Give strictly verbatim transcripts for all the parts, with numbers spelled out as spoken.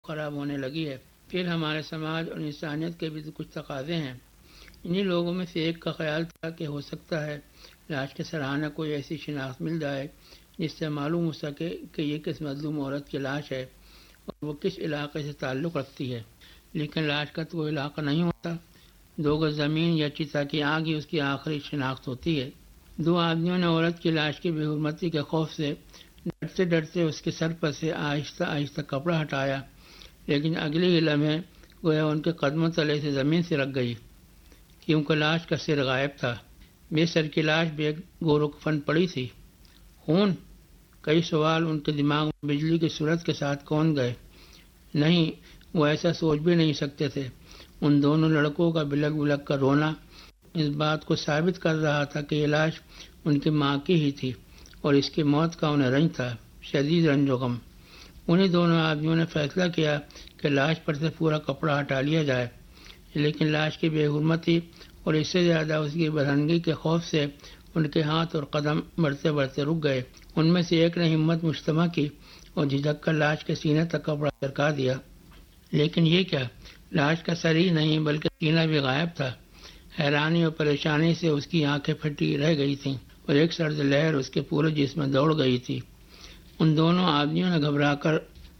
خراب ہونے لگی ہے۔ پھر ہمارے سماج اور انسانیت کے بھی کچھ تقاضے ہیں۔ انہی لوگوں میں سے ایک کا خیال تھا کہ ہو سکتا ہے لاش کے سرحانہ کوئی ایسی شناخت مل جائے جس سے معلوم ہو سکے کہ یہ کس مظلوم عورت کی لاش ہے اور وہ کس علاقے سے تعلق رکھتی ہے، لیکن لاش کا تو کوئی علاقہ نہیں ہوتا۔ دو گز زمین یا چتا کی آگ ہی اس کی آخری شناخت ہوتی ہے۔ دو آدمیوں نے عورت کی لاش کی بے حرمتی کے خوف سے ڈرتے ڈرتے اس کے سر پر سے آہستہ آہستہ کپڑا ہٹایا، لیکن اگلے ہی لمحے گویا ان کے قدموں تلے سے زمین سرک گئی، کیونکہ لاش کا سر غائب تھا۔ بے سر کی لاش بے گور و کفن پڑی تھی۔ خون؟ کئی سوال ان کے دماغ میں بجلی کی صورت کے ساتھ کون گئے۔ نہیں، وہ ایسا سوچ بھی نہیں سکتے تھے۔ ان دونوں لڑکوں کا بلک بلک کر رونا اس بات کو ثابت کر رہا تھا کہ یہ لاش ان کی ماں کی ہی تھی اور اس کی موت کا انہیں رنج تھا، شدید رنج و غم۔ انہی دونوں آدمیوں نے فیصلہ کیا کہ لاش پر سے پورا کپڑا ہٹا لیا جائے، لیکن لاش کی بے حرمتی اور اس سے زیادہ اس کی برہنگی کے خوف سے ان کے ہاتھ اور قدم بڑھتے بڑھتے رک گئے۔ ان میں سے ایک نے ہمت مجتمع کی اور جھجک کر لاش کے سینے تک کپڑا سرکا دیا، لیکن یہ کیا، لاش کا سر ہی نہیں بلکہ سینہ بھی غائب تھا۔ حیرانی اور پریشانی سے اس کی آنکھیں پھٹی رہ گئی تھیں اور ایک سرد لہر اس کے پورے جسم میں دوڑ گئی تھی۔ ان دونوں آدمیوں نے گھبرا کر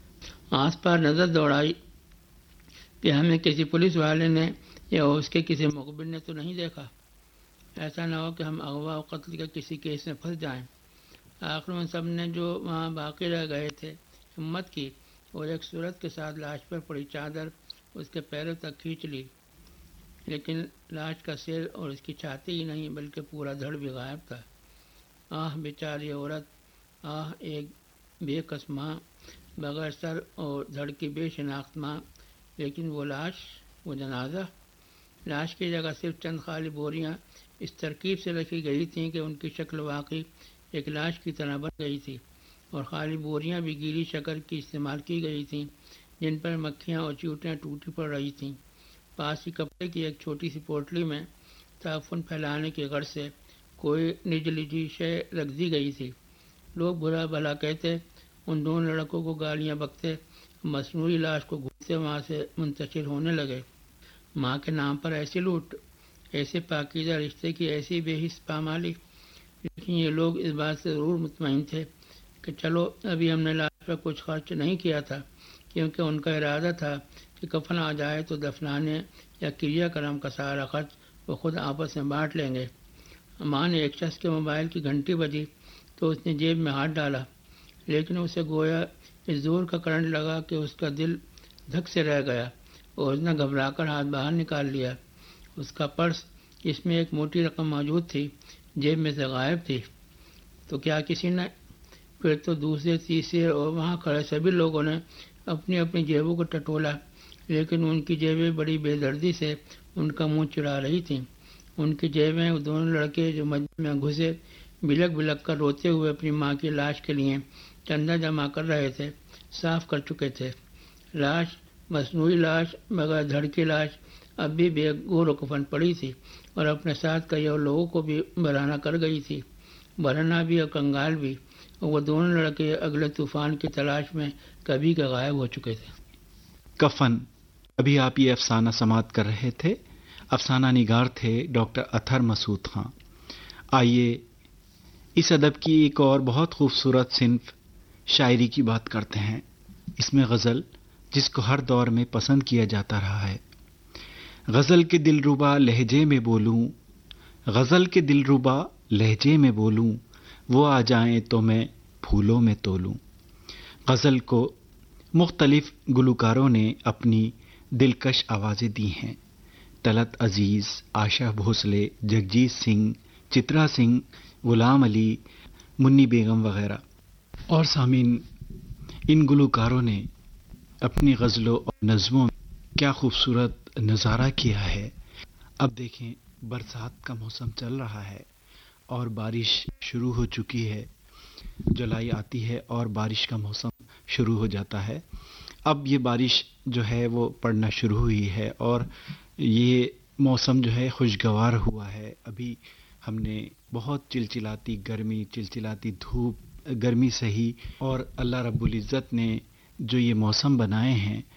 آس پاس نظر دوڑائی کہ ہمیں کسی پولیس والے نے یا اس کے کسی مخبر نے تو نہیں دیکھا، ایسا نہ ہو کہ ہم اغوا و قتل کے کسی کیس میں پھنس جائیں۔ آخر ان سب نے جو وہاں باقی رہ گئے تھے ہمت کی اور ایک صورت کے ساتھ لاش پر پڑی چادر اس کے پیروں تک کھینچ لی، لیکن لاش کا سر اور اس کی چھاتی ہی نہیں بلکہ پورا دھڑ بھی غائب تھا۔ آہ بیچاری عورت، آہ ایک بے کس ماں، بغیر سر اور دھڑ کی بے شناخت ماں، لیکن وہ لاش، وہ جنازہ۔ لاش کی جگہ صرف چند خالی بوریاں اس ترکیب سے رکھی گئی تھیں کہ ان کی شکل واقعی ایک لاش کی طرح بن گئی تھی، اور خالی بوریاں بھی گیلی شکر کی استعمال کی گئی تھیں جن پر مکھیاں اور چیونٹیاں ٹوٹی پڑ رہی تھیں۔ پاس ہی کپڑے کی ایک چھوٹی سی پوٹلی میں تعفن پھیلانے کی غرض سے کوئی نجلی شے رکھ دی گئی تھی۔ لوگ برا بھلا کہتے، ان دونوں لڑکوں کو گالیاں بکتے، مصنوعی لاش کو گھستے وہاں سے منتشر ہونے لگے۔ ماں کے نام پر ایسی لوٹ، ایسے پاکیزہ رشتے کی ایسی بے حس پامالی۔ لیکن یہ لوگ اس بات سے ضرور مطمئن تھے کہ چلو ابھی ہم نے لاش پر کچھ خرچ نہیں کیا تھا، کیونکہ ان کا ارادہ تھا کہ کفن آ جائے تو دفنانے یا کریا کرم کا سارا خرچ وہ خود آپس میں بانٹ لیں گے۔ ماں نے ایک شخص کے موبائل کی گھنٹی بجی تو اس نے جیب میں ہاتھ ڈالا، لیکن اسے گویا اس زور کا کرنٹ لگا کہ اس کا دل دھک سے رہ گیا اور اس نے گھبرا کر ہاتھ باہر نکال لیا۔ اس کا پرس جس میں ایک موٹی رقم موجود تھی جیب میں سے غائب تھی۔ تو کیا کسی نے؟ پھر تو دوسرے تیسرے اور وہاں کھڑے سبھی لوگوں نے اپنی اپنی جیبوں کو ٹٹولا، لیکن ان کی جیبیں بڑی بے دردی سے ان کا منہ چڑھا رہی تھیں۔ ان کی جیبیں وہ دونوں لڑکے جو مسجد میں گھسے بلک بلک کر روتے ہوئے اپنی ماں کی لاش کے لیے چندہ جمع کر رہے تھے، صاف کر چکے تھے۔ لاش، مصنوعی لاش، بغیر دھڑ کی لاش اب بھی بے گور و کفن پڑی تھی اور اپنے ساتھ کئی اور لوگوں کو بھی برہنہ کر گئی تھی، برہنہ بھی اور کنگال بھی، اور وہ دونوں لڑکے اگلے طوفان کی تلاش میں کبھی کے غائب ہو چکے تھے۔ کفن، ابھی آپ یہ افسانہ سماعت کر رہے تھے۔ افسانہ نگار تھے ڈاکٹر اطہر مسعود خان۔ آئیے اس ادب کی ایک اور بہت خوبصورت صنف شاعری کی بات کرتے ہیں۔ اس میں غزل، جس کو ہر دور میں پسند کیا جاتا رہا ہے۔ غزل کے دلربا لہجے میں بولوں، غزل کے دلربا لہجے میں بولوں، وہ آ جائیں تو میں پھولوں میں تولوں۔ غزل کو مختلف گلوکاروں نے اپنی دلکش آوازیں دی ہیں۔ طلعت عزیز، آشا بھوسلے، جگجیت سنگھ، چترا سنگھ، غلام علی، منی بیگم وغیرہ۔ اور سامعین، ان گلوکاروں نے اپنی غزلوں اور نظموں میں کیا خوبصورت نظارہ کیا ہے۔ اب دیکھیں، برسات کا موسم چل رہا ہے اور بارش شروع ہو چکی ہے۔ جولائی آتی ہے اور بارش کا موسم شروع ہو جاتا ہے۔ اب یہ بارش جو ہے وہ پڑنا شروع ہوئی ہے اور یہ موسم جو ہے خوشگوار ہوا ہے۔ ابھی ہم نے بہت چلچلاتی گرمی، چلچلاتی دھوپ، گرمی سہی، اور اللہ رب العزت نے جو یہ موسم بنائے ہیں